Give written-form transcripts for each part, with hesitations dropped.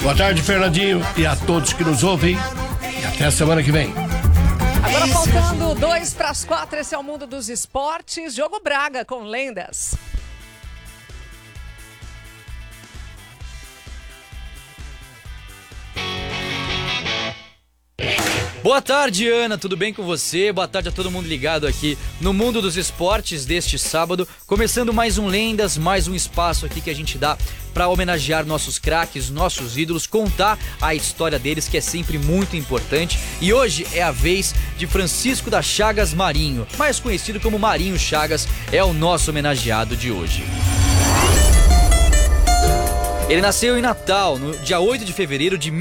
Boa tarde, Fernandinho, e a todos que nos ouvem. E até a semana que vem. Agora faltando 3:55, esse é o Mundo dos Esportes. Diogo Braga com lendas. Boa tarde, Ana, tudo bem com você? Boa tarde a todo mundo ligado aqui no Mundo dos Esportes deste sábado. Começando mais um Lendas, mais um espaço aqui que a gente dá para homenagear nossos craques, nossos ídolos, contar a história deles, que é sempre muito importante. E hoje é a vez de Francisco da Chagas Marinho, mais conhecido como Marinho Chagas, é o nosso homenageado de hoje. Ele nasceu em Natal, no dia 8 de fevereiro de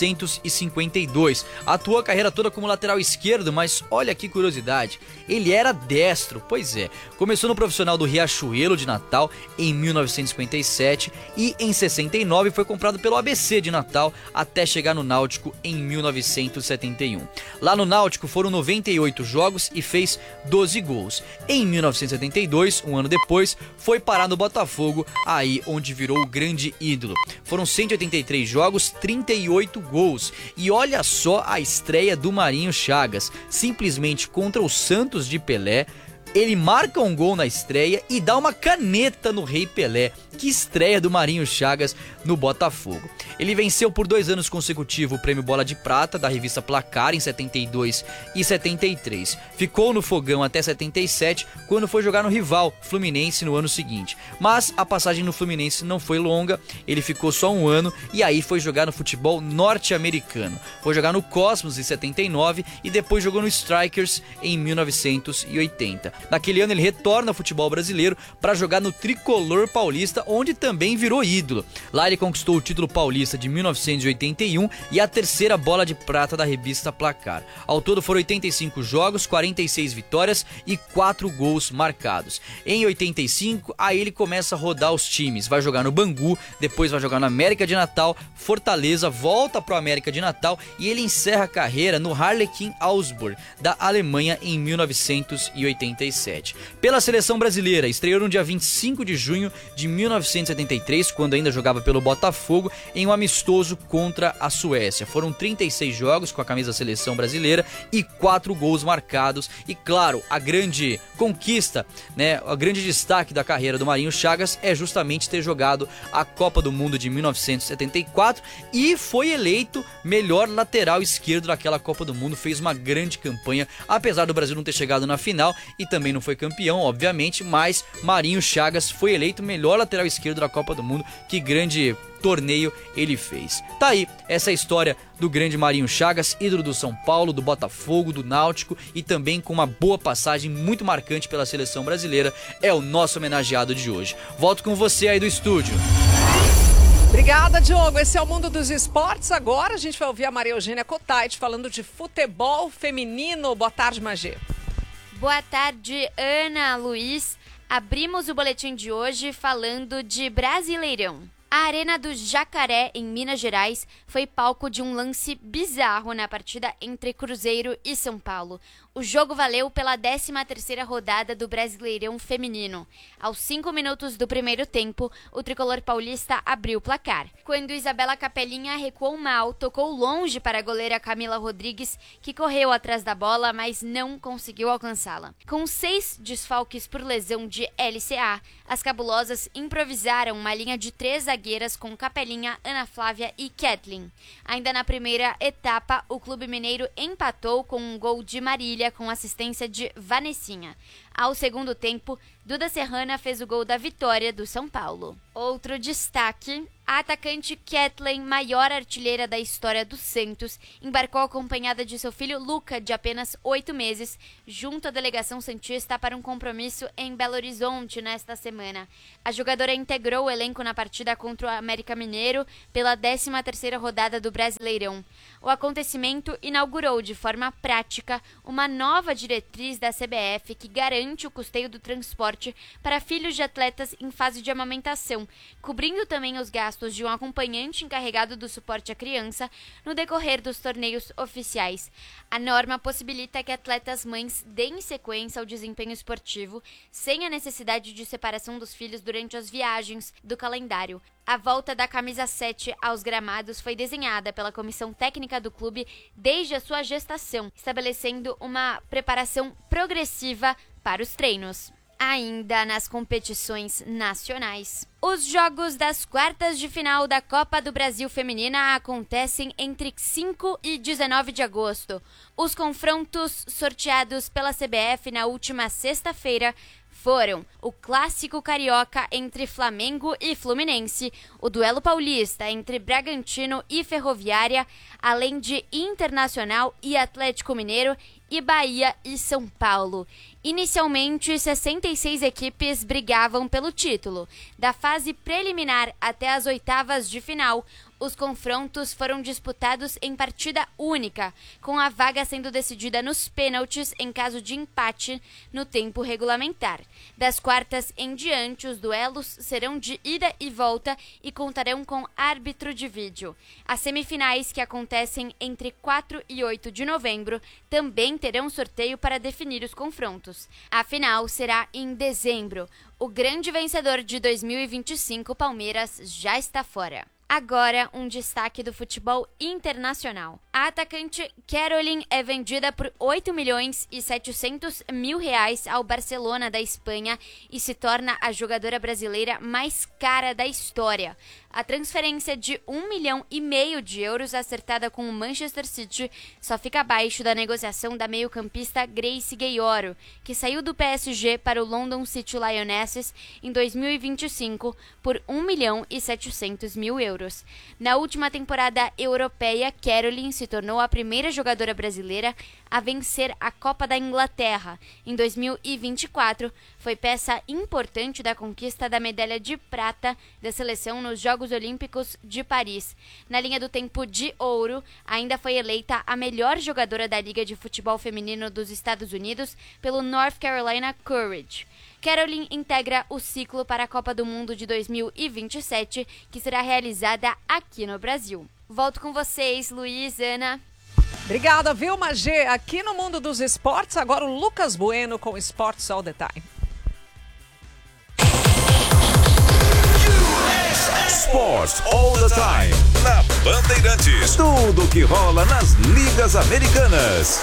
1952. Atuou a carreira toda como lateral esquerdo, mas olha que curiosidade, ele era destro. Pois é, começou no profissional do Riachuelo de Natal em 1957 e em 69 foi comprado pelo ABC de Natal até chegar no Náutico em 1971. Lá no Náutico foram 98 jogos e fez 12 gols. Em 1972, um ano depois, foi parar no Botafogo, aí onde virou o grande ídolo. Foram 183 jogos, 38 gols. E olha só a estreia do Marinho Chagas, simplesmente contra o Santos de Pelé. Ele marca um gol na estreia e dá uma caneta no Rei Pelé. Que estreia do Marinho Chagas no Botafogo. Ele venceu por 2 anos consecutivos o Prêmio Bola de Prata da revista Placar em 72 e 73. Ficou no Fogão até 77, quando foi jogar no rival Fluminense no ano seguinte. Mas a passagem no Fluminense não foi longa, ele ficou só um ano e aí foi jogar no futebol norte-americano. Foi jogar no Cosmos em 79 e depois jogou no Strikers em 1980. Naquele ano ele retorna ao futebol brasileiro para jogar no Tricolor Paulista, onde também virou ídolo. Lá ele conquistou o título paulista de 1981 e a 3ª bola de prata da revista Placar. Ao todo foram 85 jogos, 46 vitórias e 4 gols marcados. Em 85, aí ele começa a rodar os times. Vai jogar no Bangu, depois vai jogar no América de Natal, Fortaleza, volta para o América de Natal e ele encerra a carreira no Harlequin Augsburg, da Alemanha, em 1987. Pela seleção brasileira, estreou no dia 25 de junho de 1973, quando ainda jogava pelo Botafogo, em um amistoso contra a Suécia. Foram 36 jogos com a camisa da seleção brasileira e 4 gols marcados. E claro, a grande conquista, o grande destaque da carreira do Marinho Chagas é justamente ter jogado a Copa do Mundo de 1974 e foi eleito melhor lateral esquerdo daquela Copa do Mundo. Fez uma grande campanha, apesar do Brasil não ter chegado na final e também não foi campeão, obviamente, mas Marinho Chagas foi eleito melhor lateral esquerdo da Copa do Mundo. Que grande torneio ele fez. Tá aí essa história do grande Marinho Chagas, ídolo do São Paulo, do Botafogo, do Náutico e também com uma boa passagem muito marcante pela seleção brasileira. É o nosso homenageado de hoje. Volto com você aí do estúdio. Obrigada, Diogo. Esse é o Mundo dos Esportes. Agora a gente vai ouvir a Maria Eugênia Cotait falando de futebol feminino. Boa tarde, Magê. Boa tarde, Ana, Luiz. Abrimos o boletim de hoje falando de Brasileirão. A Arena do Jacaré, em Minas Gerais, foi palco de um lance bizarro na partida entre Cruzeiro e São Paulo. O jogo valeu pela 13ª rodada do Brasileirão Feminino. Aos 5 minutos do primeiro tempo, o tricolor paulista abriu o placar. Quando Isabela Capelinha recuou mal, tocou longe para a goleira Camila Rodrigues, que correu atrás da bola, mas não conseguiu alcançá-la. Com 6 desfalques por lesão de LCA, as cabulosas improvisaram uma linha de 3 zagueiras com Capelinha, Ana Flávia e Kathleen. Ainda na primeira etapa, o clube mineiro empatou com um gol de Marília com assistência de Vanessinha. Ao segundo tempo, Duda Serrana fez o gol da vitória do São Paulo. Outro destaque, a atacante Kathleen, maior artilheira da história do Santos, embarcou acompanhada de seu filho Luca, de apenas 8 meses, junto à delegação santista para um compromisso em Belo Horizonte nesta semana. A jogadora integrou o elenco na partida contra o América Mineiro pela 13ª rodada do Brasileirão. O acontecimento inaugurou de forma prática uma nova diretriz da CBF que garante o custeio do transporte passaporte para filhos de atletas em fase de amamentação, cobrindo também os gastos de um acompanhante encarregado do suporte à criança no decorrer dos torneios oficiais. A norma possibilita que atletas mães deem sequência ao desempenho esportivo sem a necessidade de separação dos filhos durante as viagens do calendário. A volta da camisa 7 aos gramados foi desenhada pela comissão técnica do clube desde a sua gestação, estabelecendo uma preparação progressiva para os treinos. Ainda nas competições nacionais, os jogos das quartas de final da Copa do Brasil Feminina acontecem entre 5 e 19 de agosto. Os confrontos sorteados pela CBF na última sexta-feira foram o clássico carioca entre Flamengo e Fluminense, o duelo paulista entre Bragantino e Ferroviária, além de Internacional e Atlético Mineiro e Bahia e São Paulo. Inicialmente, 66 equipes brigavam pelo título. Da fase preliminar até as oitavas de final, os confrontos foram disputados em partida única, com a vaga sendo decidida nos pênaltis em caso de empate no tempo regulamentar. Das quartas em diante, os duelos serão de ida e volta e contarão com árbitro de vídeo. As semifinais, que acontecem entre 4 e 8 de novembro, também terão sorteio para definir os confrontos. A final será em dezembro. O grande vencedor de 2025, Palmeiras, já está fora. Agora, um destaque do futebol internacional. A atacante Caroline é vendida por 8 milhões e 700 mil reais ao Barcelona da Espanha e se torna a jogadora brasileira mais cara da história. A transferência de 1,5 milhão de euros acertada com o Manchester City só fica abaixo da negociação da meio-campista Grace Gayoro, que saiu do PSG para o London City Lionesses em 2025 por 1 milhão e 700 mil euros. Na última temporada europeia, Caroline se tornou a primeira jogadora brasileira a vencer a Copa da Inglaterra. Em 2024, foi peça importante da conquista da medalha de prata da seleção nos Jogos Olímpicos de Paris. Na linha do tempo de ouro, ainda foi eleita a melhor jogadora da Liga de Futebol Feminino dos Estados Unidos pelo North Carolina Courage. Caroline integra o ciclo para a Copa do Mundo de 2027, que será realizada aqui no Brasil. Volto com vocês, Luiz, Ana. Obrigada, Vilma G. Aqui no Mundo dos Esportes, agora o Lucas Bueno com Sports All the Time. Sports All the Time. Na Bandeirantes. Tudo que rola nas ligas americanas.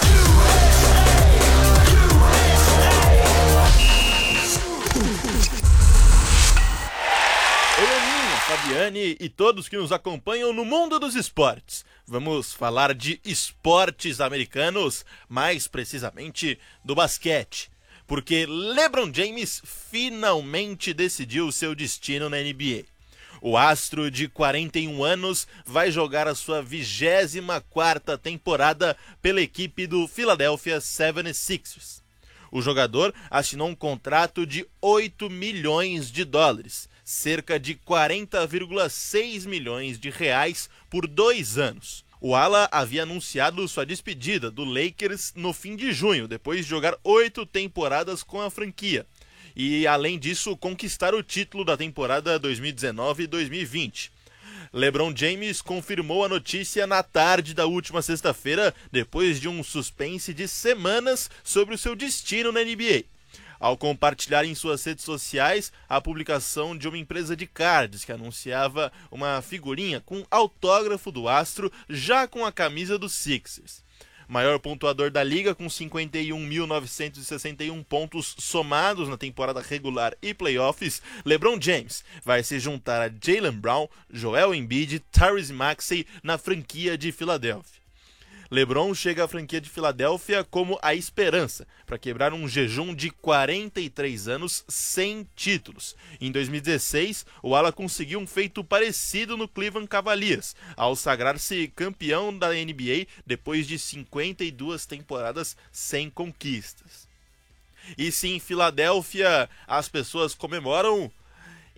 Oi, Aninha, Fabiane e todos que nos acompanham no Mundo dos Esportes. Vamos falar de esportes americanos, mais precisamente do basquete. Porque LeBron James finalmente decidiu seu destino na NBA. O astro de 41 anos vai jogar a sua 24ª temporada pela equipe do Philadelphia 76ers. O jogador assinou um contrato de 8 milhões de dólares, cerca de 40,6 milhões de reais por 2 anos. O ala havia anunciado sua despedida do Lakers no fim de junho, depois de jogar 8 temporadas com a franquia. E, além disso, conquistar o título da temporada 2019 e 2020. LeBron James confirmou a notícia na tarde da última sexta-feira, depois de um suspense de semanas sobre o seu destino na NBA. Ao compartilhar em suas redes sociais a publicação de uma empresa de cards que anunciava uma figurinha com autógrafo do astro já com a camisa dos Sixers. Maior pontuador da liga com 51.961 pontos somados na temporada regular e playoffs, LeBron James vai se juntar a Jaylen Brown, Joel Embiid e Tyrese Maxey na franquia de Filadélfia. LeBron chega à franquia de Filadélfia como a esperança para quebrar um jejum de 43 anos sem títulos. Em 2016, o ala conseguiu um feito parecido no Cleveland Cavaliers, ao sagrar-se campeão da NBA depois de 52 temporadas sem conquistas. E se em Filadélfia as pessoas comemoram,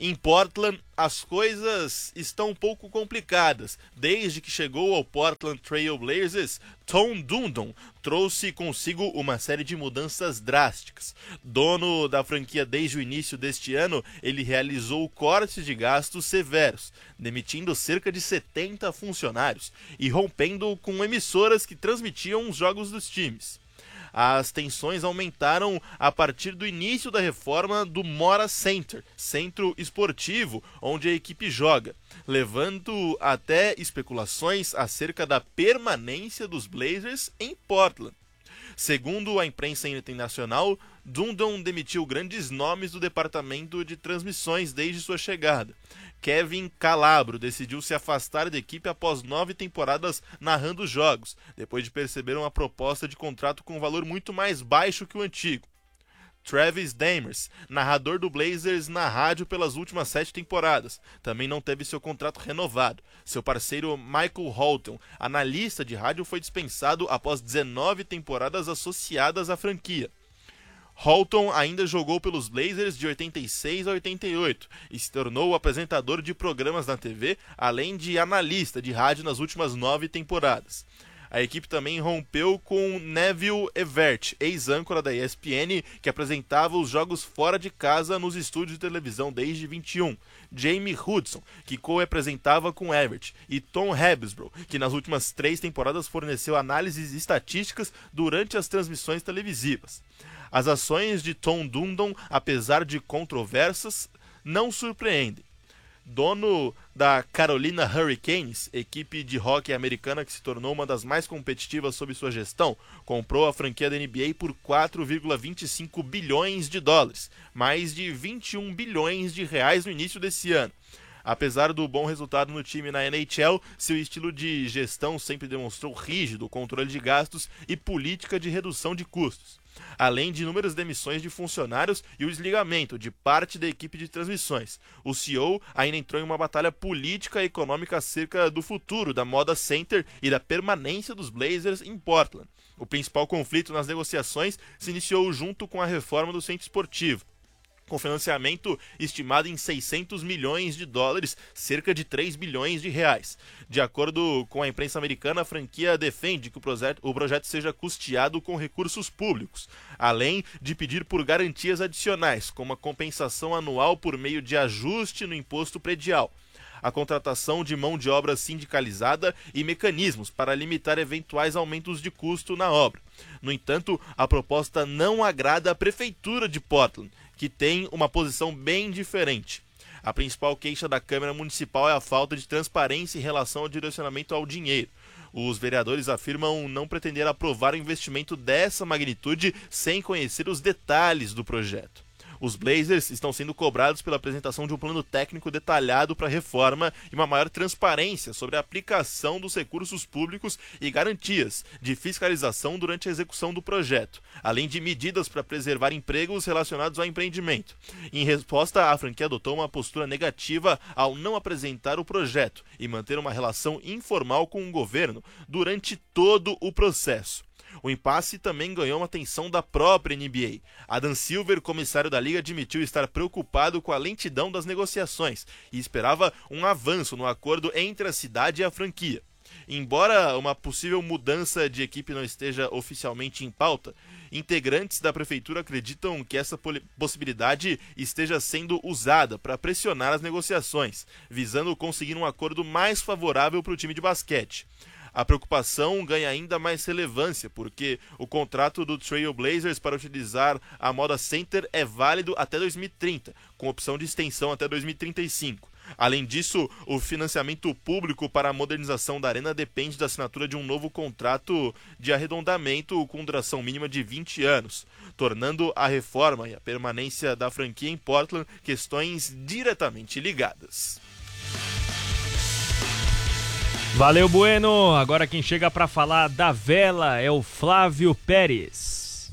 Em Portland, as coisas estão um pouco complicadas. Desde que chegou ao Portland Trail Blazers, Tom Dundon trouxe consigo uma série de mudanças drásticas. Dono da franquia desde o início deste ano, ele realizou cortes de gastos severos, demitindo cerca de 70 funcionários e rompendo com emissoras que transmitiam os jogos dos times. As tensões aumentaram a partir do início da reforma do Mora Center, centro esportivo onde a equipe joga, levando até especulações acerca da permanência dos Blazers em Portland. Segundo a imprensa internacional, Dundon demitiu grandes nomes do departamento de transmissões desde sua chegada. Kevin Calabro decidiu se afastar da equipe após 9 temporadas narrando jogos, depois de perceber uma proposta de contrato com um valor muito mais baixo que o antigo. Travis Demers, narrador do Blazers na rádio pelas últimas 7 temporadas, também não teve seu contrato renovado. Seu parceiro Michael Holton, analista de rádio, foi dispensado após 19 temporadas associadas à franquia. Holton ainda jogou pelos Blazers de 86 a 88 e se tornou apresentador de programas na TV, além de analista de rádio nas últimas 9 temporadas. A equipe também rompeu com Neville Evert, ex-âncora da ESPN, que apresentava os jogos fora de casa nos estúdios de televisão desde 21. Jamie Hudson, que co-apresentava com Evert, e Tom Habsbrough, que nas últimas 3 temporadas forneceu análises estatísticas durante as transmissões televisivas. As ações de Tom Dundon, apesar de controversas, não surpreendem. Dono da Carolina Hurricanes, equipe de hóquei americana que se tornou uma das mais competitivas sob sua gestão, comprou a franquia da NBA por 4,25 bilhões de dólares, mais de 21 bilhões de reais no início desse ano. Apesar do bom resultado no time na NHL, seu estilo de gestão sempre demonstrou rígido controle de gastos e política de redução de custos, além de inúmeras demissões de funcionários e o desligamento de parte da equipe de transmissões. O CEO ainda entrou em uma batalha política e econômica acerca do futuro da Moda Center e da permanência dos Blazers em Portland. O principal conflito nas negociações se iniciou junto com a reforma do centro esportivo, com financiamento estimado em 600 milhões de dólares, cerca de 3 bilhões de reais. De acordo com a imprensa americana, a franquia defende que o projeto seja custeado com recursos públicos, além de pedir por garantias adicionais, como a compensação anual por meio de ajuste no imposto predial, a contratação de mão de obra sindicalizada e mecanismos para limitar eventuais aumentos de custo na obra. No entanto, a proposta não agrada a prefeitura de Portland, que tem uma posição bem diferente. A principal queixa da Câmara Municipal é a falta de transparência em relação ao direcionamento ao dinheiro. Os vereadores afirmam não pretender aprovar um investimento dessa magnitude sem conhecer os detalhes do projeto. Os Blazers estão sendo cobrados pela apresentação de um plano técnico detalhado para a reforma e uma maior transparência sobre a aplicação dos recursos públicos e garantias de fiscalização durante a execução do projeto, além de medidas para preservar empregos relacionados ao empreendimento. Em resposta, a franquia adotou uma postura negativa ao não apresentar o projeto e manter uma relação informal com o governo durante todo o processo. O impasse também ganhou a atenção da própria NBA. Adam Silver, comissário da liga, admitiu estar preocupado com a lentidão das negociações e esperava um avanço no acordo entre a cidade e a franquia. Embora uma possível mudança de equipe não esteja oficialmente em pauta, integrantes da prefeitura acreditam que essa possibilidade esteja sendo usada para pressionar as negociações, visando conseguir um acordo mais favorável para o time de basquete. A preocupação ganha ainda mais relevância porque o contrato do Trail Blazers para utilizar a Moda Center é válido até 2030, com opção de extensão até 2035. Além disso, o financiamento público para a modernização da arena depende da assinatura de um novo contrato de arredondamento com duração mínima de 20 anos, tornando a reforma e a permanência da franquia em Portland questões diretamente ligadas. Valeu, Bueno! Agora quem chega para falar da vela é o Flávio Pérez.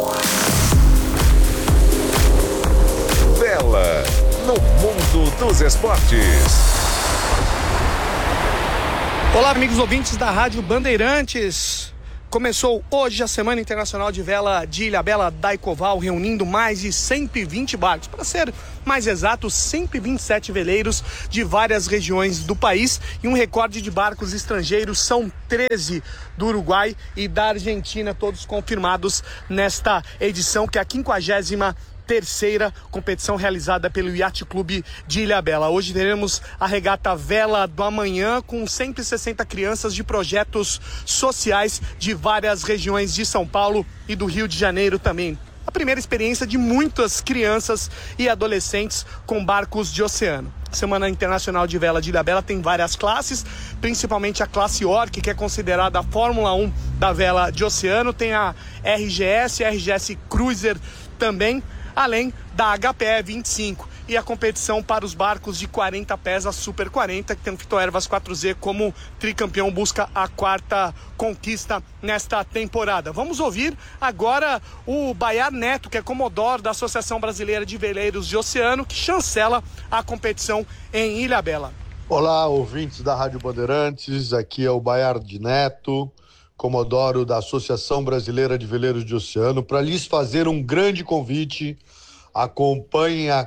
Vela no mundo dos esportes. Olá, amigos ouvintes da Rádio Bandeirantes. Começou hoje a Semana Internacional de Vela de Ilhabela Daikoval, reunindo mais de 120 barcos. Para ser mais exato, 127 veleiros de várias regiões do país e um recorde de barcos estrangeiros, são 13 do Uruguai e da Argentina, todos confirmados nesta edição, que é a 53ª competição realizada pelo Yacht Clube de Ilhabela. Hoje teremos a regata Vela do Amanhã com 160 crianças de projetos sociais de várias regiões de São Paulo e do Rio de Janeiro também. A primeira experiência de muitas crianças e adolescentes com barcos de oceano. A Semana Internacional de Vela de Ilhabela tem várias classes, principalmente a classe Orc, que é considerada a Fórmula 1 da vela de oceano. Tem a RGS Cruiser também, além da HPE 25 e a competição para os barcos de 40 pés, a Super 40, que tem o Fitoervas 4Z como tricampeão, busca a 4ª conquista nesta temporada. Vamos ouvir agora o Bayar Neto, que é comodoro da Associação Brasileira de Veleiros de Oceano, que chancela a competição em Ilhabela. Olá, ouvintes da Rádio Bandeirantes, aqui é o Bayard Neto, comodoro da Associação Brasileira de Veleiros de Oceano, para lhes fazer um grande convite. Acompanhem a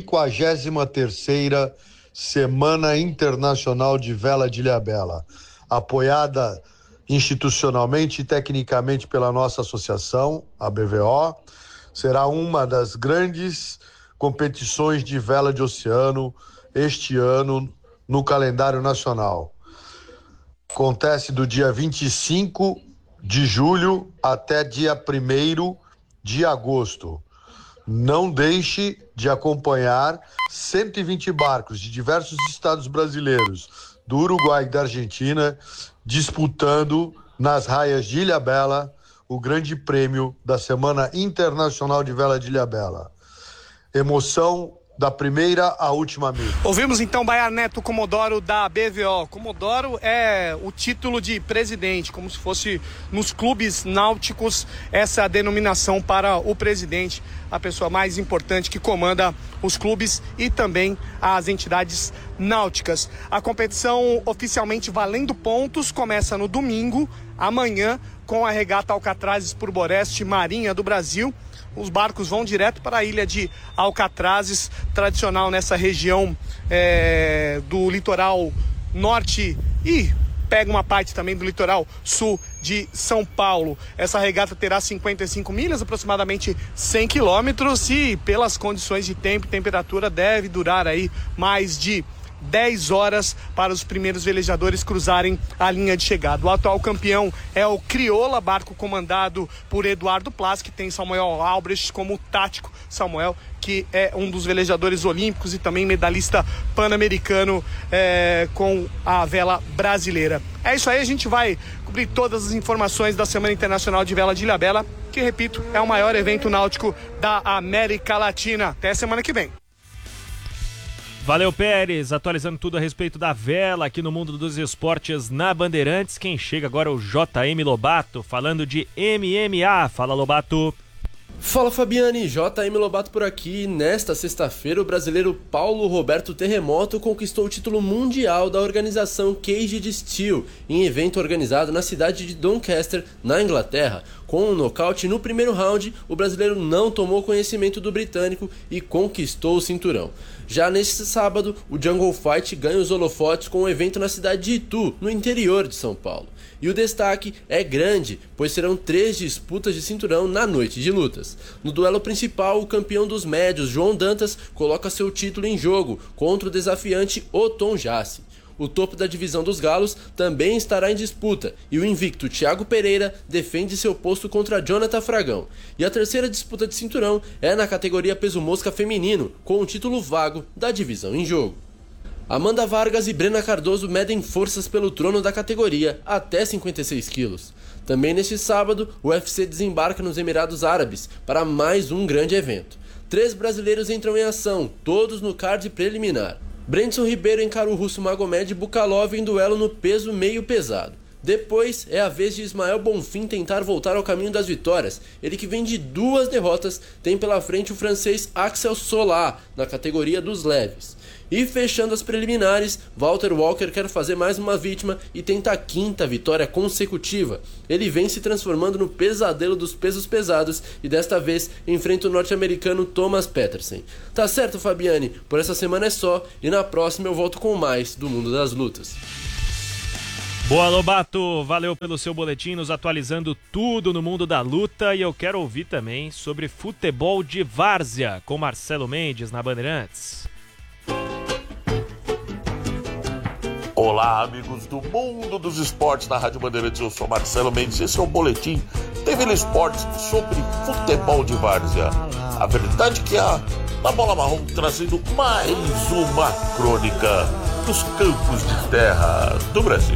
53ª Semana Internacional de Vela de Ilhabela, apoiada institucionalmente e tecnicamente pela nossa associação, a BVO. Será uma das grandes competições de vela de oceano este ano no calendário nacional. Acontece do dia 25 de julho até dia 1º de agosto. Não deixe de acompanhar 120 barcos de diversos estados brasileiros, do Uruguai e da Argentina, disputando nas raias de Ilhabela o grande prêmio da Semana Internacional de Vela de Ilhabela. Emoção da primeira à última milha. Ouvimos então Bayar Neto, comodoro da BVO. Comodoro é o título de presidente, como se fosse nos clubes náuticos, essa é a denominação para o presidente, a pessoa mais importante que comanda os clubes e também as entidades náuticas. A competição oficialmente valendo pontos começa no domingo, amanhã, com a regata Alcatrazes por Boreste, Marinha do Brasil. Os barcos vão direto para a ilha de Alcatrazes, tradicional nessa região do litoral norte e pega uma parte também do litoral sul de São Paulo. Essa regata terá 55 milhas, aproximadamente 100 quilômetros, e pelas condições de tempo e temperatura deve durar aí mais de 10 horas para os primeiros velejadores cruzarem a linha de chegada. O atual campeão é o Crioula, barco comandado por Eduardo Plas, que tem Samuel Albrecht como tático. Samuel, que é um dos velejadores olímpicos e também medalhista pan-americano com a vela brasileira. É isso aí, a gente vai cobrir todas as informações da Semana Internacional de Vela de Ilhabela, que, repito, é o maior evento náutico da América Latina. Até a semana que vem. Valeu, Pérez, atualizando tudo a respeito da vela aqui no Mundo dos Esportes na Bandeirantes. Quem chega agora é o JM Lobato, falando de MMA. Fala, Lobato. Fala, Fabiane, JM Lobato por aqui. Nesta sexta-feira, o brasileiro Paulo Roberto Terremoto conquistou o título mundial da organização Caged Steel, em evento organizado na cidade de Doncaster, na Inglaterra. Com um nocaute no primeiro round, o brasileiro não tomou conhecimento do britânico e conquistou o cinturão. Já neste sábado, o Jungle Fight ganha os holofotes com um evento na cidade de Itu, no interior de São Paulo. E o destaque é grande, pois serão 3 disputas de cinturão na noite de lutas. No duelo principal, o campeão dos médios, João Dantas, coloca seu título em jogo contra o desafiante Oton Jace. O topo da divisão dos galos também estará em disputa e o invicto Thiago Pereira defende seu posto contra Jonathan Fragão. E a terceira disputa de cinturão é na categoria peso mosca feminino, com o título vago da divisão em jogo. Amanda Vargas e Brena Cardoso medem forças pelo trono da categoria até 56 quilos. Também neste sábado, o UFC desembarca nos Emirados Árabes para mais um grande evento. 3 brasileiros entram em ação, todos no card preliminar. Brandson Ribeiro encara o russo Magomed Bukalov em duelo no peso meio pesado. Depois é a vez de Ismael Bonfim tentar voltar ao caminho das vitórias. Ele, que vem de 2 derrotas, tem pela frente o francês Axel Solar na categoria dos leves. E fechando as preliminares, Walter Walker quer fazer mais uma vítima e tenta a 5ª vitória consecutiva. Ele vem se transformando no pesadelo dos pesos pesados e desta vez enfrenta o norte-americano Thomas Peterson. Tá certo, Fabiane? Por essa semana é só e na próxima eu volto com mais do Mundo das Lutas. Boa, Lobato, valeu pelo seu boletim, nos atualizando tudo no mundo da luta, e eu quero ouvir também sobre futebol de várzea com Marcelo Mendes na Bandeirantes. Olá, amigos do Mundo dos Esportes na Rádio Bandeirantes, eu sou Marcelo Mendes, esse é o boletim TV Esportes sobre futebol de várzea. A verdade é que na Bola Marrom trazendo mais uma crônica dos campos de terra do Brasil.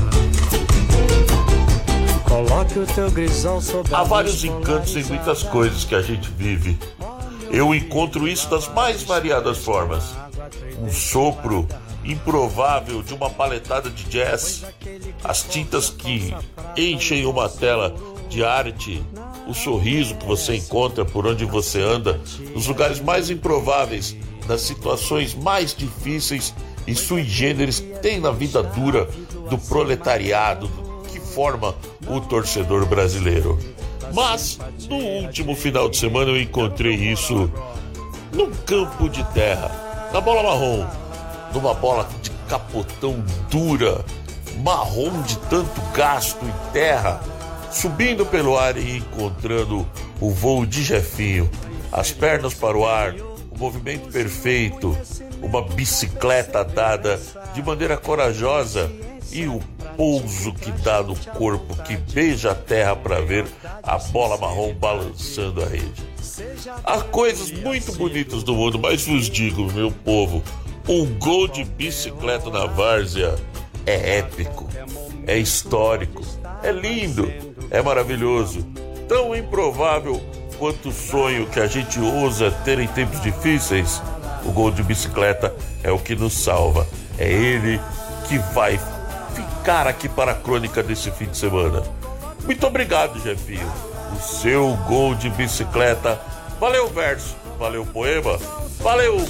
Há vários encantos em muitas coisas que a gente vive. Eu encontro isso das mais variadas formas. Um sopro improvável de uma paletada de jazz, as tintas que enchem uma tela de arte, o sorriso que você encontra por onde você anda, nos lugares mais improváveis, nas situações mais difíceis e sui generis que tem na vida dura do proletariado que forma o torcedor brasileiro. Mas, no último final de semana eu encontrei isso num campo de terra, na Bola Marrom, numa bola de capotão dura, marrom de tanto gasto em terra, subindo pelo ar e encontrando o voo de Jefinho, as pernas para o ar, o movimento perfeito, uma bicicleta dada de maneira corajosa e o pouso que dá no corpo, que beija a terra para ver a bola marrom balançando a rede. Há coisas muito bonitas do mundo, mas vos digo, meu povo, um gol de bicicleta na várzea é épico, é histórico, é lindo, é maravilhoso, tão improvável quanto o sonho que a gente ousa ter em tempos difíceis. O gol de bicicleta é o que nos salva, é ele que vai ficar aqui para a crônica desse fim de semana. Muito obrigado, Jefinho, o seu gol de bicicleta, valeu o verso, valeu o poema, valeu